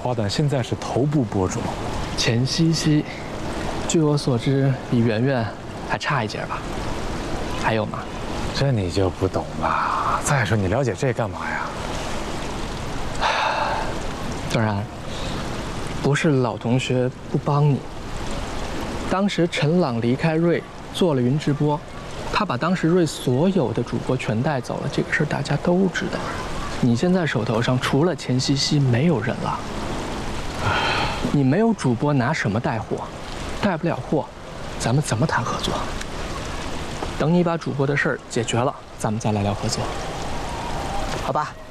花旦现在是头部博主， 钱西西，据我所知，比圆圆还差一截吧？还有吗？ 这你就不懂了。再说你了解这干嘛呀？ 当然，不是老同学不帮你。当时陈朗离开瑞做了云直播，他把当时瑞所有的主播全带走了，这个事儿大家都知道。你现在手头上除了钱西西没有人了，你没有主播拿什么带货？带不了货，咱们怎么谈合作？等你把主播的事儿解决了，咱们再来聊合作，好吧？